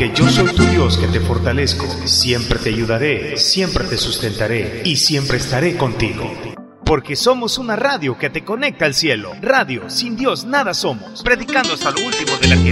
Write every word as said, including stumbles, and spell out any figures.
Porque yo soy tu Dios que te fortalezco, siempre te ayudaré, siempre te sustentaré y siempre estaré contigo. Porque somos una radio que te conecta al cielo. Radio, sin Dios nada somos. Predicando hasta lo último de la tierra.